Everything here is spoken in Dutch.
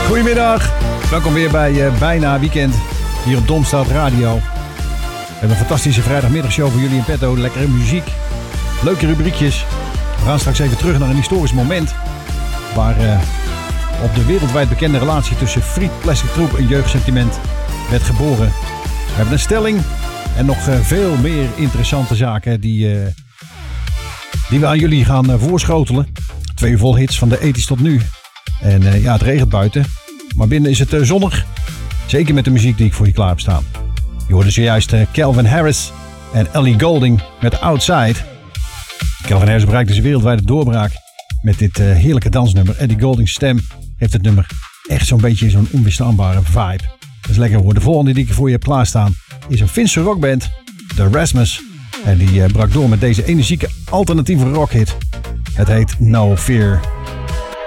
Goedemiddag, welkom weer bij Bijna Weekend hier op Domstad Radio. We hebben een fantastische vrijdagmiddagshow voor jullie in petto. Lekkere muziek, leuke rubriekjes. We gaan straks even terug naar een historisch moment waar op de wereldwijd bekende relatie tussen Friet Plastic Troep en Jeugdsentiment werd geboren. We hebben een stelling en nog veel meer interessante zaken die we aan jullie gaan voorschotelen. 2 uur vol hits van de 80's tot nu. En het regent buiten, maar binnen is het zonnig. Zeker met de muziek die ik voor je klaar heb staan. Je hoorde zojuist Calvin Harris en Ellie Goulding met Outside. Calvin Harris bereikte zijn wereldwijde doorbraak met dit heerlijke dansnummer. Ellie Goulding's stem heeft het nummer echt zo'n beetje zo'n onweerstaanbare vibe. Dat is lekker hoor. De volgende die ik voor je heb klaarstaan is een Finse rockband, The Rasmus. En die brak door met deze energieke alternatieve rockhit. Het heet No Fear.